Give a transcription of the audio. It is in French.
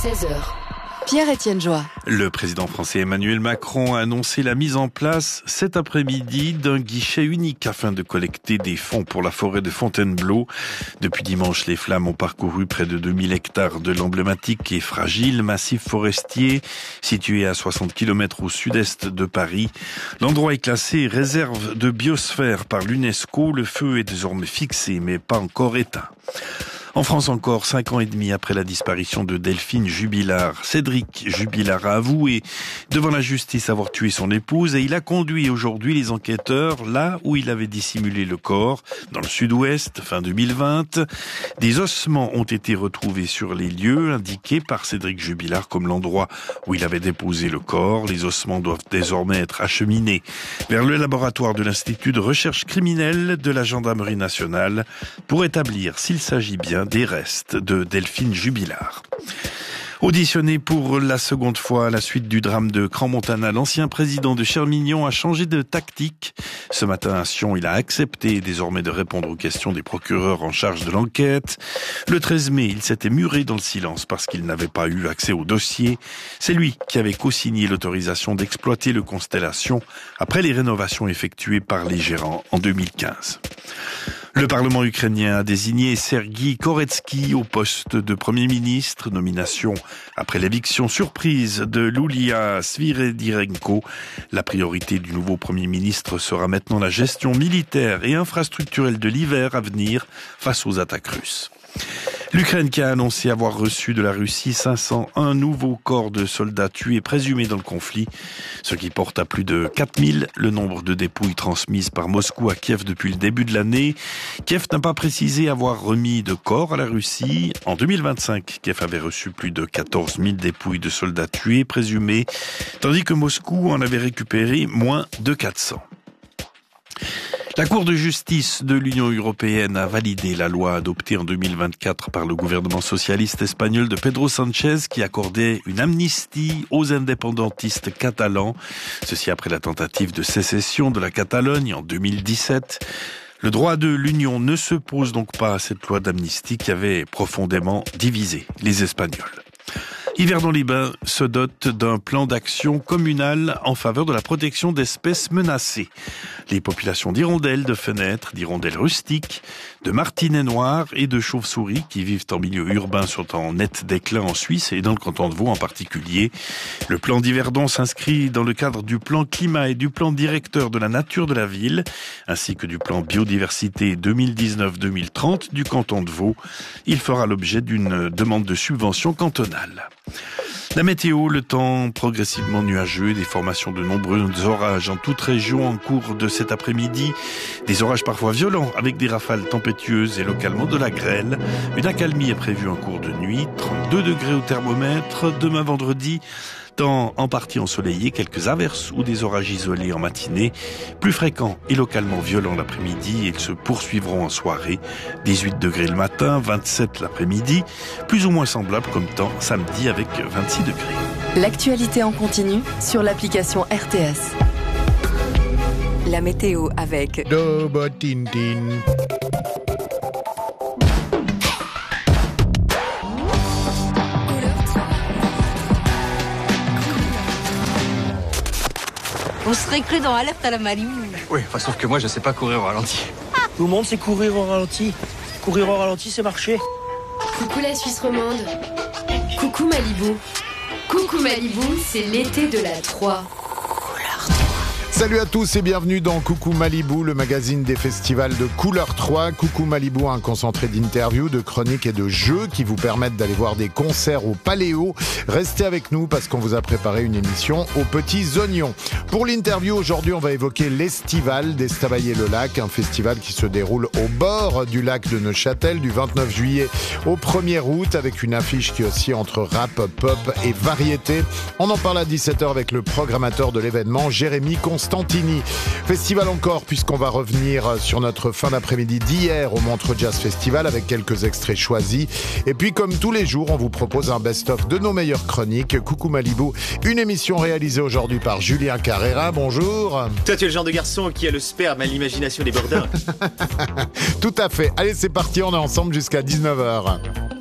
16h. Pierre-Étienne Joie. Le président français Emmanuel Macron a annoncé la mise en place cet après-midi d'un guichet unique afin de collecter des fonds pour la forêt de Fontainebleau. Depuis dimanche, les flammes ont parcouru près de 2000 hectares de l'emblématique et fragile massif forestier situé à 60 km au sud-est de Paris. L'endroit est classé réserve de biosphère par l'UNESCO. Le feu est désormais fixé mais pas encore éteint. En France encore, 5 ans et demi après la disparition de Delphine Jubilard, Cédric Jubilard a avoué devant la justice avoir tué son épouse et il a conduit aujourd'hui les enquêteurs là où il avait dissimulé le corps, dans le sud-ouest, fin 2020. Des ossements ont été retrouvés sur les lieux indiqués par Cédric Jubilard comme l'endroit où il avait déposé le corps. Les ossements doivent désormais être acheminés vers le laboratoire de l'Institut de recherche criminelle de la Gendarmerie nationale pour établir s'il s'agit bien des restes de Delphine Jubilard. Auditionné pour la seconde fois à la suite du drame de Crans-Montana, l'ancien président de Chermignon a changé de tactique. Ce matin à Sion, il a accepté désormais de répondre aux questions des procureurs en charge de l'enquête. Le 13 mai, il s'était muré dans le silence parce qu'il n'avait pas eu accès au dossier. C'est lui qui avait co-signé l'autorisation d'exploiter le Constellation après les rénovations effectuées par les gérants en 2015. Le Parlement ukrainien a désigné Sergueï Koretsky au poste de Premier ministre, nomination après l'éviction surprise de Loulia Sviridenko. La priorité du nouveau Premier ministre sera maintenant la gestion militaire et infrastructurelle de l'hiver à venir face aux attaques russes. L'Ukraine qui a annoncé avoir reçu de la Russie 501 nouveaux corps de soldats tués présumés dans le conflit, ce qui porte à plus de 4000 le nombre de dépouilles transmises par Moscou à Kiev depuis le début de l'année. Kiev n'a pas précisé avoir remis de corps à la Russie. En 2025, Kiev avait reçu plus de 14 000 dépouilles de soldats tués présumés, tandis que Moscou en avait récupéré moins de 400. La Cour de justice de l'Union européenne a validé la loi adoptée en 2024 par le gouvernement socialiste espagnol de Pedro Sánchez qui accordait une amnistie aux indépendantistes catalans. Ceci après la tentative de sécession de la Catalogne en 2017. Le droit de l'Union ne se pose donc pas à cette loi d'amnistie qui avait profondément divisé les Espagnols. Yverdon-les-Bains se dote d'un plan d'action communal en faveur de la protection d'espèces menacées. Les populations d'hirondelles, de fenêtres, d'hirondelles rustiques, de martinets noirs et de chauves-souris qui vivent en milieu urbain sont en net déclin en Suisse et dans le canton de Vaud en particulier. Le plan d'Yverdon s'inscrit dans le cadre du plan climat et du plan directeur de la nature de la ville, ainsi que du plan biodiversité 2019-2030 du canton de Vaud. Il fera l'objet d'une demande de subvention cantonale. La météo, le temps progressivement nuageux, des formations de nombreux orages en toute région en cours de cet après-midi. Des orages parfois violents avec des rafales tempétueuses et localement de la grêle. Une accalmie est prévue en cours de nuit, 32 degrés au thermomètre. Demain vendredi, temps en partie ensoleillé, quelques averses ou des orages isolés en matinée, plus fréquents et localement violents l'après-midi. Ils se poursuivront en soirée, 18 degrés le matin, 27 l'après-midi, plus ou moins semblable comme temps samedi avec 26 degrés. L'actualité en continu sur l'application RTS. La météo avec Dobotintin. On serait cru dans Alerte à la Malibu. Oui, enfin, sauf que moi, je sais pas courir au ralenti. Tout le monde sait courir au ralenti. Courir au ralenti, c'est marcher. Coucou la Suisse romande. Coucou Malibu. Coucou Malibu, c'est l'été de la 3. Salut à tous et bienvenue dans Coucou Malibu, le magazine des festivals de Couleur 3. Coucou Malibu, un concentré d'interviews, de chroniques et de jeux qui vous permettent d'aller voir des concerts au Paléo. Restez avec nous parce qu'on vous a préparé une émission aux petits oignons. Pour l'interview, aujourd'hui, on va évoquer l'Estival d'Estavayer-le-Lac, un festival qui se déroule au bord du lac de Neuchâtel du 29 juillet au 1er août avec une affiche qui oscille entre rap, pop et variété. On en parle à 17h avec le programmateur de l'événement, Jérémy Constantini. Festival encore, puisqu'on va revenir sur notre fin d'après-midi d'hier au Montreux Jazz Festival avec quelques extraits choisis. Et puis, comme tous les jours, on vous propose un best-of de nos meilleures chroniques. Coucou Malibu, une émission réalisée aujourd'hui par Julien Carrera. Bonjour. Toi, tu es le genre de garçon qui a le sperme à l'imagination débordante. Tout à fait. Allez, c'est parti, on est ensemble jusqu'à 19h.